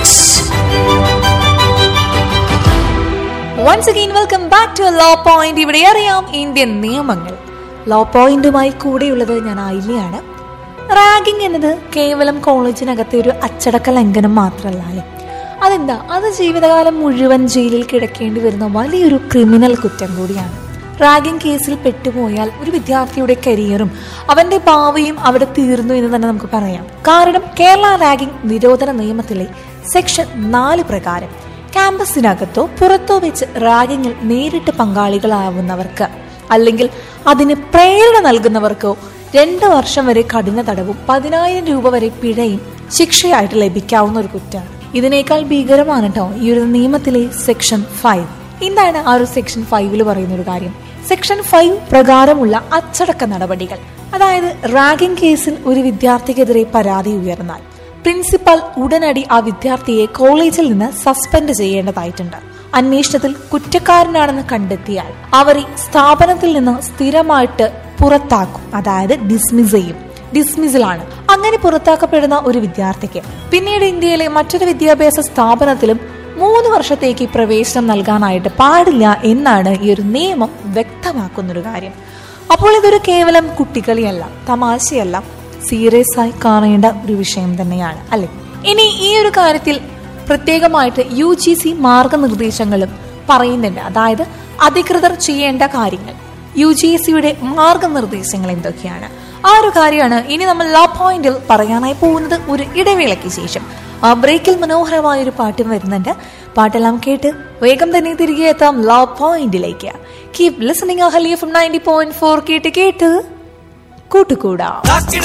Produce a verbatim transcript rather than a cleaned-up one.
Once again, welcome back to Law Point. ഇവിടെ അറിയാം Indian നിയമങ്ങൾ. ലോ പോയിന്റുമായി കൂടെയുള്ളത് ഞാൻ ആയില്ലയാണ്. റാഗിംഗ് എന്നത് കേവലം കോളേജിനകത്തെ ഒരു അച്ചടക്ക ലംഘനം മാത്രമല്ല അല്ലേ. അതെന്താ, അത് ജീവിതകാലം മുഴുവൻ ജയിലിൽ കിടക്കേണ്ടി വരുന്ന വലിയൊരു ക്രിമിനൽ കുറ്റം കൂടിയാണ്. റാഗിംഗ് കേസിൽ പെട്ടുപോയാൽ ഒരു വിദ്യാർത്ഥിയുടെ കരിയറും അവന്റെ ഭാവിയും അവിടെ തീർന്നു എന്ന് തന്നെ നമുക്ക് പറയാം. കാരണം കേരള റാഗിംഗ് നിരോധന നിയമത്തിലെ സെക്ഷൻ നാല് പ്രകാരം ക്യാമ്പസിനകത്തോ പുറത്തോ വെച്ച് റാഗിങ്ങിൽ നേരിട്ട് പങ്കാളികളാവുന്നവർക്ക് അല്ലെങ്കിൽ അതിന് പ്രേരണ നൽകുന്നവർക്കോ രണ്ടു വർഷം വരെ കഠിന തടവും പതിനായിരം രൂപ വരെ പിഴയും ശിക്ഷയായിട്ട് ലഭിക്കാവുന്ന ഒരു കുറ്റമാണ്. ഇതിനേക്കാൾ ഭീകരമാണ് കേട്ടോ ഈ ഒരു നിയമത്തിലെ സെക്ഷൻ ഫൈവ്. എന്താണ് ആ ഒരു സെക്ഷൻ ഫൈവില് പറയുന്ന ഒരു കാര്യം? സെക്ഷൻ ഫൈവ് പ്രകാരമുള്ള അച്ചടക്ക നടപടികൾ, അതായത് റാഗിംഗ് കേസിൽ ഒരു വിദ്യാർത്ഥിക്കെതിരെ പരാതി ഉയർന്നാൽ പ്രിൻസിപ്പൽ ഉടനടി ആ വിദ്യാർത്ഥിയെ കോളേജിൽ നിന്ന് സസ്പെൻഡ് ചെയ്യേണ്ടതായിട്ടുണ്ട്. അന്വേഷണത്തിൽ കുറ്റക്കാരനാണെന്ന് കണ്ടെത്തിയാൽ അവരെ സ്ഥാപനത്തിൽ നിന്ന് സ്ഥിരമായിട്ട് പുറത്താക്കും, അതായത് ഡിസ്മിസ് ചെയ്യും. ഡിസ്മിസിലാണ്. അങ്ങനെ പുറത്താക്കപ്പെടുന്ന ഒരു വിദ്യാർത്ഥിക്ക് പിന്നീട് ഇന്ത്യയിലെ മറ്റൊരു വിദ്യാഭ്യാസ സ്ഥാപനത്തിലും മൂന്ന് വർഷത്തേക്ക് പ്രവേശനം നൽകാനായിട്ട് പാടില്ല എന്നാണ് ഈ ഒരു നിയമം വ്യക്തമാക്കുന്നൊരു കാര്യം. അപ്പോൾ ഇതൊരു കേവലം കുട്ടികളിയല്ല, തമാശയല്ല, സീരിയസ് ആയി കാണേണ്ട ഒരു വിഷയം തന്നെയാണ് അല്ലെ. ഇനി ഈ ഒരു കാര്യത്തിൽ പ്രത്യേകമായിട്ട് യു ജി സി മാർഗനിർദ്ദേശങ്ങളും പറയുന്നുണ്ട്. അതായത് അധികൃതർ ചെയ്യേണ്ട കാര്യങ്ങൾ, യു ജി സിയുടെ മാർഗനിർദ്ദേശങ്ങൾ എന്തൊക്കെയാണ്, ആ ഒരു കാര്യമാണ് ഇനി നമ്മൾ ലോ പോയിന്റിൽ പറയാനായി പോകുന്നത്. ഒരു ഇടവേളയ്ക്ക് ശേഷം ആ ബ്രേക്കിൽ മനോഹരമായ ഒരു പാട്ടും വരുന്നുണ്ട്. പാട്ടെല്ലാം കേട്ട് വേഗം തന്നെ തിരികെ എത്താം ലോ പോയിന്റിലേക്ക്. Keep listening Ahalya F M ninety point four കേട്ട് കേട്ട് കൂട്ടുകൂടാ.